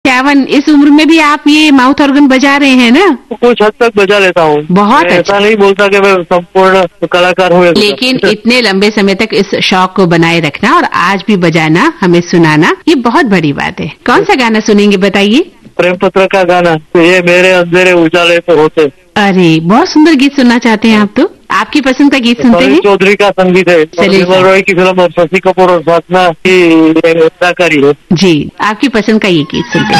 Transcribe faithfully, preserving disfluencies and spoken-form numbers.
इक्यावन, इस उम्र में भी आप ये माउथ ऑर्गन बजा रहे हैं ना? कुछ हद तक बजा लेता हूँ। बहुत अच्छा। ऐसा नहीं बोलता कि मैं संपूर्ण कलाकार हूँ, लेकिन इतने लंबे समय तक इस शौक को बनाए रखना और आज भी बजाना, हमें सुनाना, ये बहुत बड़ी बात है। कौन सा गाना सुनेंगे बताइए? प्रेम पत्र का गाना, ये मेरे अंधेरे उजाले तो होते। अरे बहुत सुंदर गीत सुनना चाहते हैं आप तो। आपकी पसंद का गीत सुनते हैं? चौधरी का संगीत है, विमल रॉय की फिल्म और शशि कपूर और साधना की अदाकारी है। जी, आपकी पसंद का ये गीत सुनते हैं।